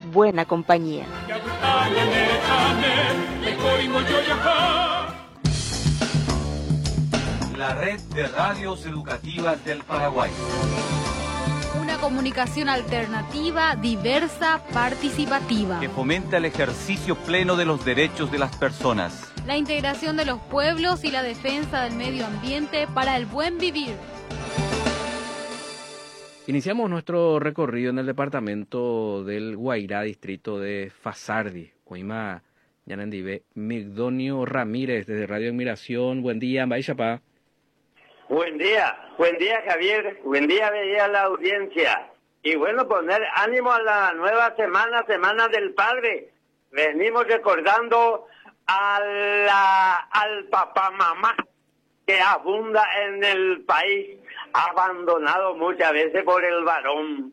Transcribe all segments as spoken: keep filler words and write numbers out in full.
buena compañía. La red de radios educativas del Paraguay. Una comunicación alternativa, diversa, participativa. Que fomenta el ejercicio pleno de los derechos de las personas. La integración de los pueblos y la defensa del medio ambiente para el buen vivir. Iniciamos nuestro recorrido en el departamento del Guairá, distrito de Fasardi. Oima, Yanandive, Migdonio Ramírez, desde Radio Admiración. Buen día, Baixapá. Buen día, buen día Javier, buen día veía la audiencia. Y bueno, poner ánimo a la nueva semana, Semana del Padre. Venimos recordando a la, al papá mamá que abunda en el país, abandonado muchas veces por el varón.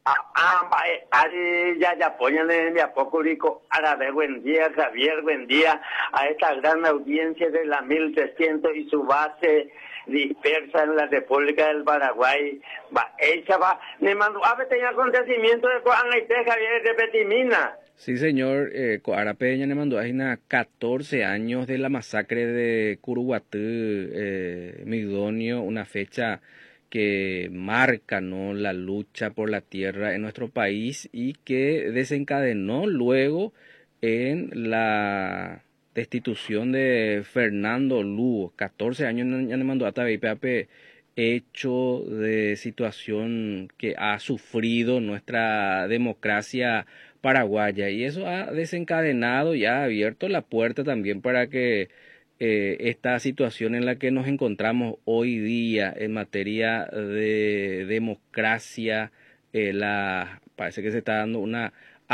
Ya ya ponen en a poco rico árabe. Buen día Javier, buen día a esta gran audiencia de la mil trescientos y su base dispersa en la República del Paraguay. Va, ella va, me mandó a ver tenía acontecimiento de Coanaité, Javier, de Petimina. Sí, señor, eh, Coarapeña le mandó a catorce años de la masacre de Curuguatú, eh, Migdonio, una fecha que marca, ¿no?, la lucha por la tierra en nuestro país y que desencadenó luego en la destitución de Fernando Lugo. catorce años ya le mandó a Tabipape, hecho de situación que ha sufrido nuestra democracia paraguaya, y eso ha desencadenado y ha abierto la puerta también para que eh, esta situación en la que nos encontramos hoy día en materia de democracia, eh, la parece que se está dando una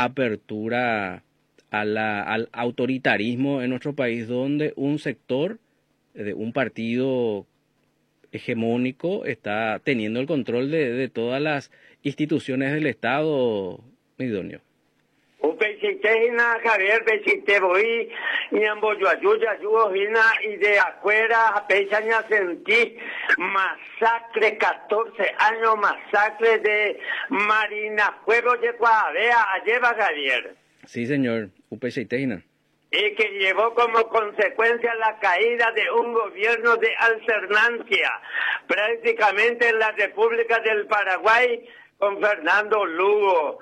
apertura a la, al autoritarismo en nuestro país, donde un sector de un partido hegemónico está teniendo el control de, de todas las instituciones del Estado, Migdonio. Un pechitejina, Javier, pechiteboí, ñamboyuayuya, yuojina, y de afuera, pechaña sentí masacre, catorce años, masacre de Marina Fuego de Coavea, lleva Javier. Sí, señor, un pechitejina. Y que llevó como consecuencia la caída de un gobierno de alternancia, prácticamente en la República del Paraguay, con Fernando Lugo.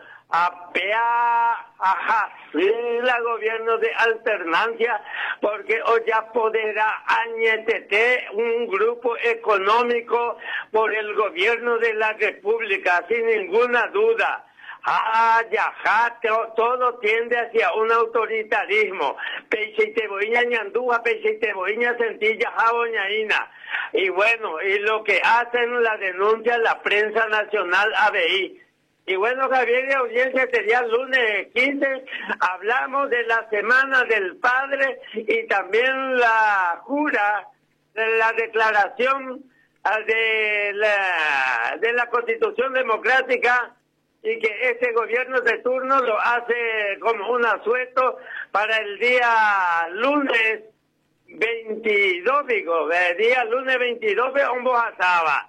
Apea, ajá, sí, el gobierno de alternancia, porque hoy ya podrá añetete un grupo económico por el gobierno de la República, sin ninguna duda. Ah, ya, ja, todo tiende hacia un autoritarismo. Peixiteboiña ñandúa, peixiteboiña sentilla, jaboñaína. Y bueno, y lo que hacen la denuncia la prensa nacional A B I. Y bueno, Javier, de audiencia sería el lunes quince, hablamos de la Semana del Padre y también la jura, de la declaración de la, de la Constitución Democrática, y que este gobierno de turno lo hace como un asueto para el día lunes veintidós, digo, el día lunes veintidós de Ombojataba.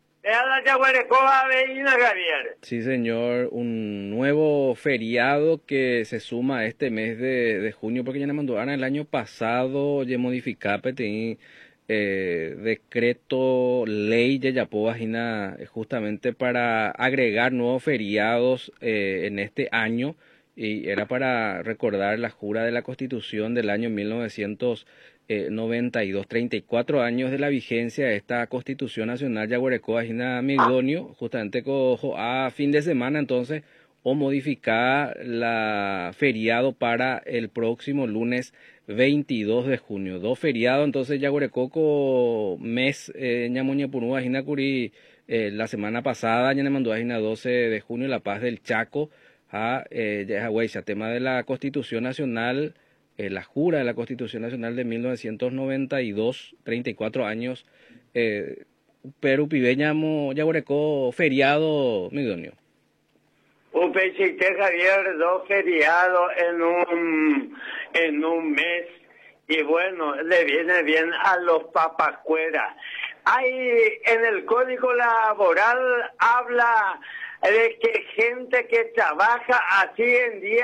Javier. Sí, señor, un nuevo feriado que se suma a este mes de, de junio, porque ya nos mandó el año pasado, ya modificaba, tenía eh, decreto ley de Yapobajina justamente para agregar nuevos feriados eh, en este año, y era para recordar la jura de la Constitución del año mil novecientos noventa y dos, treinta y cuatro años de la vigencia de esta Constitución Nacional Yaguarecoa Gina Migdonio, justamente cojo a fin de semana entonces, o modificar la feriado para el próximo lunes veintidós de junio. Dos feriados, entonces Yaguarecoco mes ñamoña punúa Gina Curi eh, la semana pasada, ya le mandó a Gina doce de junio, La Paz del Chaco, a eh, tema de la Constitución Nacional. Eh, la jura de la Constitución Nacional de mil novecientos noventa y dos, treinta y cuatro años, eh, Perú Pibeñamo, Yaguarecó, feriado, Migdonio. Un pechite, Javier, dos feriados en un, en un mes, y bueno, le viene bien a los papacueras. Hay, en el Código Laboral habla de que gente que trabaja así en día